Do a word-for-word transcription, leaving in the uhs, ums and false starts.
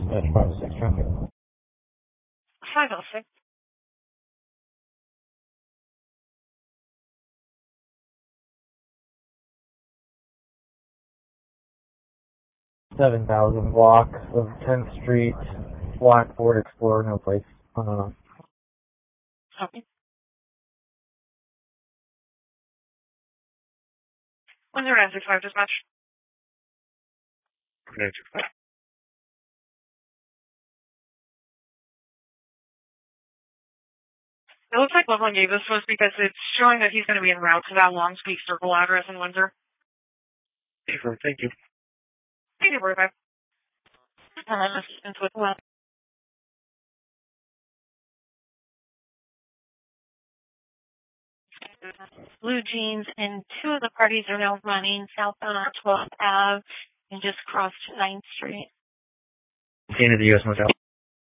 That's five oh six traffic. five oh six. seven thousand block of tenth Street, black Ford Explorer, no place. Uh, Okay. one zero nine six five dispatch. nine six five. It looks like Loveland gave this to us because it's showing that he's going to be en route to that Long Street Circle address in Windsor. Thank you. Thank you, forty-five. Um, assistance with what? Blue jeans, and two of the parties are now running southbound on twelfth Avenue and just crossed ninth Street. Into the U S Motel.